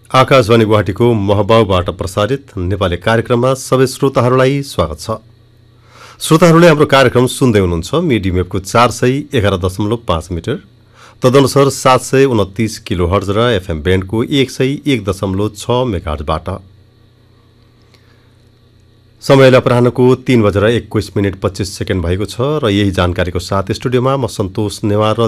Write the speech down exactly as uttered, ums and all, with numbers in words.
आकाशवाणी गुवाहाटीको महबाउबाट प्रसारित नेपाली कार्यक्रममा सबै श्रोताहरूलाई स्वागत छ। श्रोताहरूले हाम्रो कार्यक्रम सुन्दै हुनुहुन्छ मिडियम वेभको चार सय एघार दशमलव पाँच मिटर तदनुसार सात सय उनतीस किलो हर्ज र एफएम ब्यान्डको एक सय एक दशमलव छ मेगाहर्जबाट। समयलाई अपराह्नको तीन बजेर एक्काइस मिनट पच्चीस सेकेन्ड भएको छ र यही जानकारीको साथ स्टुडियोमा म सन्तोष नेवार